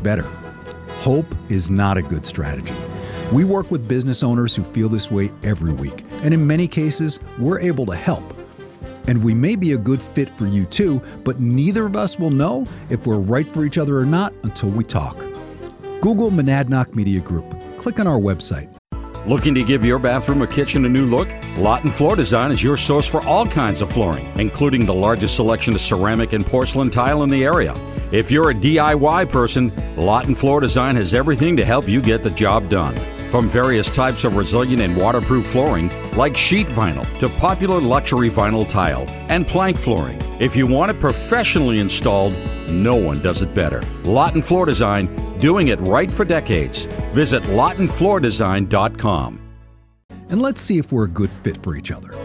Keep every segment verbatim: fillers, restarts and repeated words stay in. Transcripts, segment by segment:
better. Hope is not a good strategy. We work with business owners who feel this way every week, and in many cases, we're able to help. And we may be a good fit for you too, but neither of us will know if we're right for each other or not until we talk. Google Monadnock Media Group. Click on our website. Looking to give your bathroom or kitchen a new look? Lawton Floor Design is your source for all kinds of flooring, including the largest selection of ceramic and porcelain tile in the area. If you're a D I Y person, Lawton Floor Design has everything to help you get the job done. From various types of resilient and waterproof flooring, like sheet vinyl, to popular luxury vinyl tile and plank flooring. If you want it professionally installed, no one does it better. Lawton Floor Design, doing it right for decades. Visit lawton floor design dot com. And let's see if we're a good fit for each other.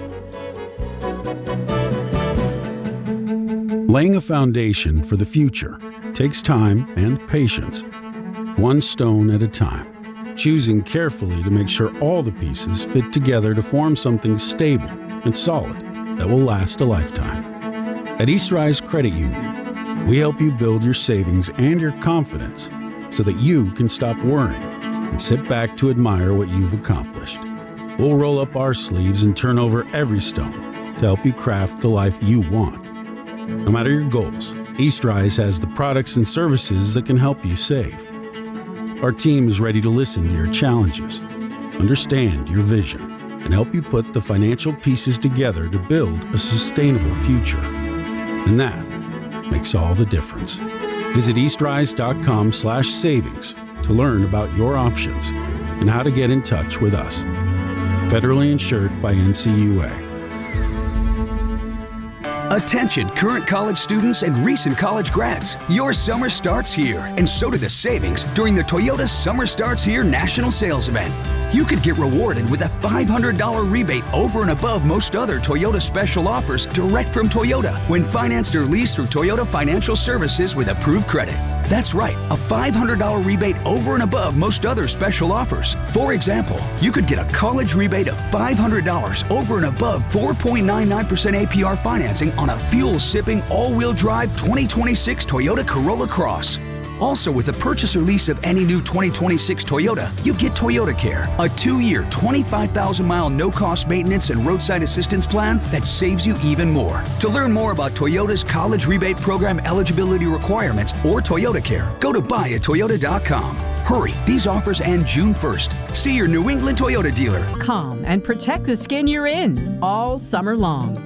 Laying a foundation for the future takes time and patience, one stone at a time, choosing carefully to make sure all the pieces fit together to form something stable and solid that will last a lifetime. At East Rise Credit Union, we help you build your savings and your confidence so that you can stop worrying and sit back to admire what you've accomplished. We'll roll up our sleeves and turn over every stone to help you craft the life you want. No matter your goals, East Rise has the products and services that can help you save. Our team is ready to listen to your challenges, understand your vision, and help you put the financial pieces together to build a sustainable future. And that makes all the difference. Visit eastrise.com slash savings to learn about your options and how to get in touch with us. Federally insured by N C U A. Attention current college students and recent college grads. Your summer starts here, and so do the savings during the Toyota Summer Starts Here National Sales Event. You could get rewarded with a five hundred dollars rebate over and above most other Toyota special offers direct from Toyota when financed or leased through Toyota Financial Services with approved credit. That's right, a five hundred dollars rebate over and above most other special offers. For example, you could get a college rebate of five hundred dollars over and above four point nine nine percent A P R financing on a fuel-sipping, all-wheel drive twenty twenty-six Toyota Corolla Cross. Also, with the purchase or lease of any new twenty twenty-six Toyota, you get Toyota Care, a two-year, twenty-five thousand mile no-cost maintenance and roadside assistance plan that saves you even more. To learn more about Toyota's college rebate program eligibility requirements or Toyota Care, go to buy a toyota dot com. Hurry, these offers end June first. See your New England Toyota dealer. Calm and protect the skin you're in all summer long.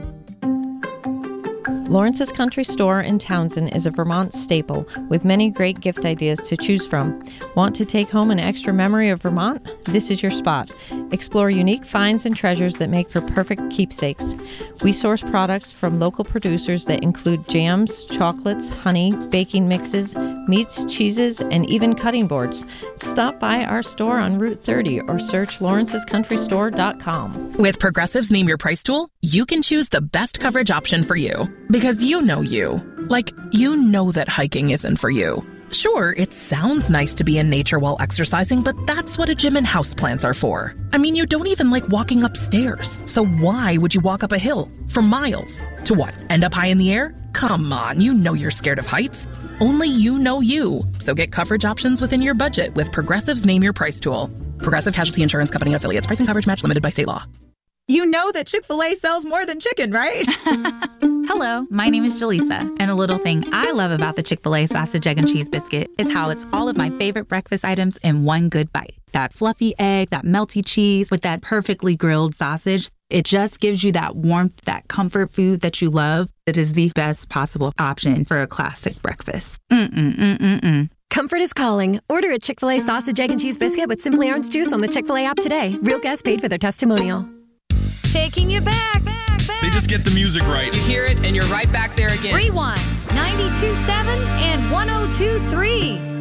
Lawrence's Country Store in Townsend is a Vermont staple with many great gift ideas to choose from. Want to take home an extra memory of Vermont? This is your spot. Explore unique finds and treasures that make for perfect keepsakes. We source products from local producers that include jams, chocolates, honey, baking mixes, meats, cheeses, and even cutting boards. Stop by our store on Route thirty or search lawrences country store dot com. With Progressive's Name Your Price tool, you can choose the best coverage option for you. Because you know you. Like, you know that hiking isn't for you. Sure, it sounds nice to be in nature while exercising, but that's what a gym and houseplants are for. I mean, you don't even like walking upstairs. So why would you walk up a hill for miles? To what, end up high in the air? Come on, you know you're scared of heights. Only you know you. So get coverage options within your budget with Progressive's Name Your Price tool. Progressive Casualty Insurance Company and Affiliates. Price and coverage match limited by state law. You know that Chick-fil-A sells more than chicken, right? Hello, my name is Jaleesa, and a little thing I love about the Chick-fil-A sausage, egg, and cheese biscuit is how it's all of my favorite breakfast items in one good bite. That fluffy egg, that melty cheese with that perfectly grilled sausage. It just gives you that warmth, that comfort food that you love. It is the best possible option for a classic breakfast. Mm-mm-mm-mm-mm. Comfort is calling. Order a Chick-fil-A sausage, egg, and cheese biscuit with Simply Orange Juice on the Chick-fil-A app today. Real guests paid for their testimonial. Taking you back, back, back. They just get the music right. You hear it, and you're right back there again. Rewind, ninety-two point seven and one oh two point three.